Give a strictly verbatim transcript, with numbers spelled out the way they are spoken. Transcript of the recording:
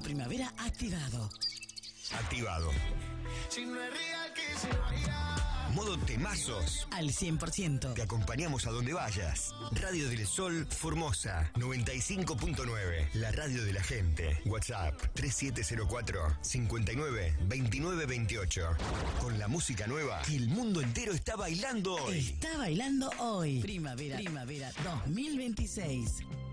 primavera activado. Activado. Si no es real, que se vaya. Modo temazos. Al cien por ciento. Te acompañamos a donde vayas. Radio del Sol Formosa noventa y cinco punto nueve. La radio de la gente. WhatsApp tres siete cero cuatro, cinco nueve, dos nueve dos ocho. Con la música nueva que el mundo entero está bailando hoy. Está bailando hoy. Primavera, primavera dos mil veintiséis.